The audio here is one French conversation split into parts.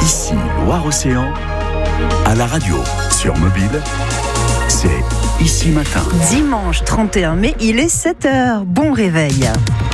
Ici, Loire-Océan, à la radio, sur mobile, c'est Ici Matin. Dimanche 31 mai, il est 7h. Bon réveil.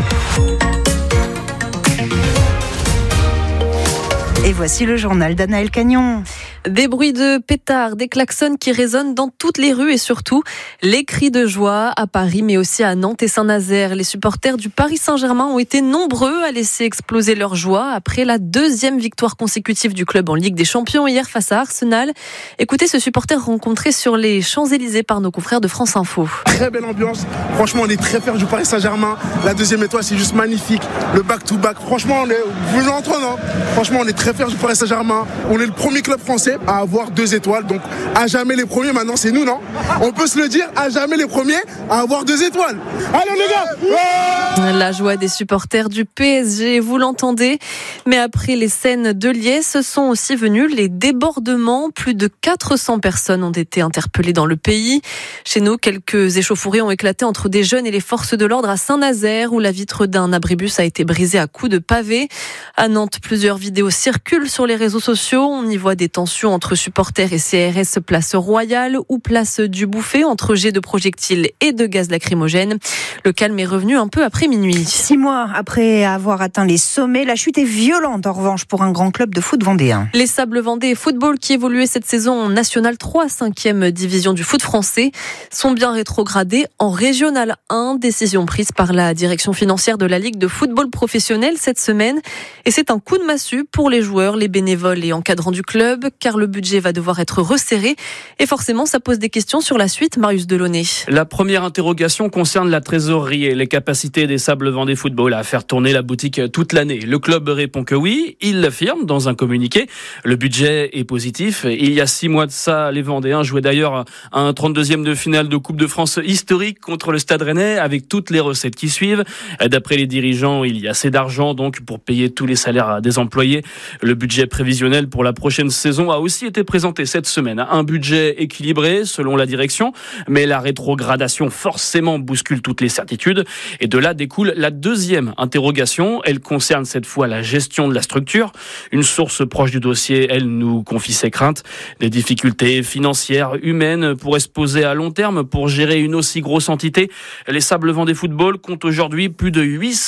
Et voici le journal d'Anaël Cagnon. Des bruits de pétards, des klaxons qui résonnent dans toutes les rues et surtout les cris de joie à Paris mais aussi à Nantes et Saint-Nazaire. Les supporters du Paris Saint-Germain ont été nombreux à laisser exploser leur joie après la deuxième victoire consécutive du club en Ligue des Champions hier face à Arsenal. Écoutez ce supporter rencontré sur les Champs-Élysées par nos confrères de France Info. Très belle ambiance, franchement on est très fiers du Paris Saint-Germain. La deuxième étoile c'est juste magnifique, le back-to-back, franchement vous l'entendez, hein. Franchement on est très fiers du Paris Saint-Germain. On est le premier club français à avoir 2 étoiles, donc à jamais les premiers, maintenant c'est nous, non? On peut se le dire, à jamais les premiers à avoir 2 étoiles. Allez les gars! La joie des supporters du PSG, vous l'entendez. Mais après les scènes de liesse, sont aussi venus les débordements. Plus de 400 personnes ont été interpellées dans le pays. Chez nous, quelques échauffourées ont éclaté entre des jeunes et les forces de l'ordre à Saint-Nazaire, où la vitre d'un abribus a été brisée à coups de pavé. À Nantes, plusieurs vidéos circulent sur les réseaux sociaux. On y voit des tensions entre supporters et CRS place Royale ou place du Bouffay, entre jets de projectiles et de gaz lacrymogène. Le calme est revenu un peu après minuit. 6 mois après avoir atteint les sommets, la chute est violente en revanche pour un grand club de foot vendéen. Les Sables Vendée Football, qui évoluaient cette saison en National 3, 5e division du foot français, sont bien rétrogradés en Régional 1, décision prise par la direction financière de la Ligue de football professionnel cette semaine. Et c'est un coup de massue pour les joueurs, les bénévoles et encadrants du club, car le budget va devoir être resserré. Et forcément, ça pose des questions sur la suite. Marius Delaunay. La première interrogation concerne la trésorerie et les capacités des Sables Vendée Football à faire tourner la boutique toute l'année. Le club répond que oui, il l'affirme dans un communiqué. Le budget est positif. Il y a 6 mois de ça, les Vendéens jouaient d'ailleurs un 32e de finale de Coupe de France historique contre le Stade Rennais avec toutes les recettes qui suivent. D'après les dirigeants, il y a assez d'argent donc pour payer tous les salaires des employés. Le budget prévisionnel pour la prochaine saison a aussi été présenté cette semaine. Un budget équilibré selon la direction, mais la rétrogradation forcément bouscule toutes les certitudes. Et de là découle la deuxième interrogation. Elle concerne cette fois la gestion de la structure. Une source proche du dossier, elle nous confie ses craintes. Des difficultés financières, humaines pourraient se poser à long terme pour gérer une aussi grosse entité. Les Sables Vendée Football comptent aujourd'hui plus de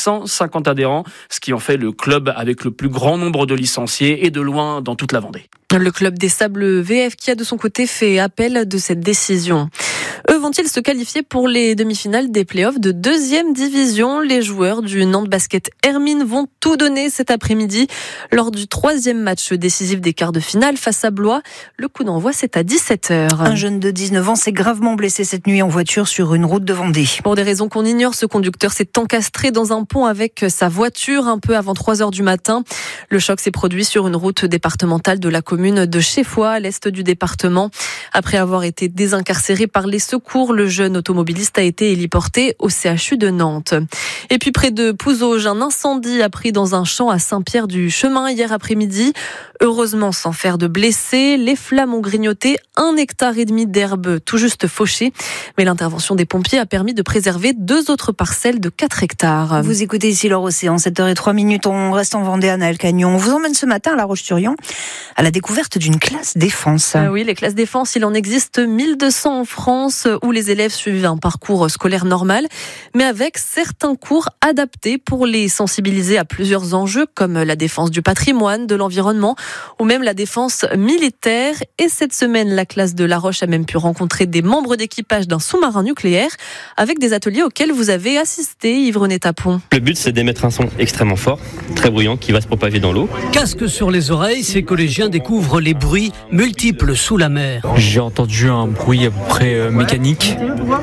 850 adhérents, ce qui en fait le club avec le plus grand nombre de licenciés et de loin dans toute la Vendée. Le club des Sables VF qui a de son côté fait appel de cette décision. Eux vont-ils se qualifier pour les demi-finales des playoffs de 2e division? Les joueurs du Nantes Basket Hermine vont tout donner cet après-midi lors du 3e match décisif des quarts de finale face à Blois. Le coup d'envoi, c'est à 17h. Un jeune de 19 ans s'est gravement blessé cette nuit en voiture sur une route de Vendée. Pour des raisons qu'on ignore, ce conducteur s'est encastré dans un pont avec sa voiture un peu avant 3h du matin. Le choc s'est produit sur une route départementale de la commune de Chéfoix, à l'est du département. Après avoir été désincarcéré par les secours, le jeune automobiliste a été héliporté au CHU de Nantes. Et puis près de Pouzauges, un incendie a pris dans un champ à Saint-Pierre-du-Chemin hier après-midi. Heureusement, sans faire de blessés, les flammes ont grignoté 1,5 hectare d'herbe tout juste fauchée. Mais l'intervention des pompiers a permis de préserver 2 autres parcelles de 4 hectares. Vous écoutez ici Loire-Océan, 7h03. On reste en Vendée, Anaël Cagnon. On vous emmène ce matin à La Roche-sur-Yon à la découverte d'une classe défense. Oui, les classes défense, il en existe 1200 en France où les élèves suivent un parcours scolaire normal, mais avec certains cours adaptés pour les sensibiliser à plusieurs enjeux comme la défense du patrimoine, de l'environnement ou même la défense militaire. Et cette semaine, la classe de La Roche a même pu rencontrer des membres d'équipage d'un sous-marin nucléaire avec des ateliers auxquels vous avez assisté, Yves-René Tapon. Le but, c'est d'émettre un son extrêmement fort, très bruyant, qui va se propager dans l'eau. Casque sur les oreilles, ces collégiens découvrent les bruits multiples sous la mer. J'ai entendu un bruit à peu près mécanique.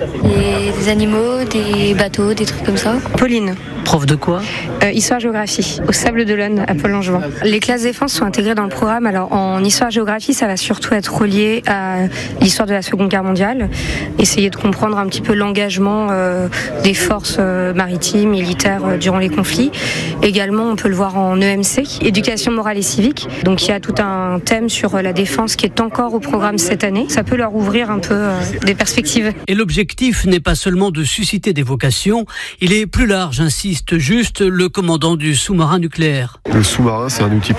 Des animaux, des bateaux, des trucs comme ça. Pauline. Prof de quoi ? Histoire-géographie, au Sable d'Olonne, à Pôle-en-Jouan. Les classes défense sont intégrées dans le programme. Alors en histoire-géographie, ça va surtout être relié à l'histoire de la Seconde Guerre mondiale. Essayer de comprendre un petit peu l'engagement des forces maritimes, militaires durant les conflits. Également, on peut le voir en EMC, éducation morale et civique. Donc il y a tout un thème sur la défense qui est encore au programme cette année. Ça peut leur ouvrir un peu des perspectives. Et l'objectif n'est pas seulement de susciter des vocations, il est plus large, insiste juste le commandant du sous-marin nucléaire. Le sous-marin, c'est un outil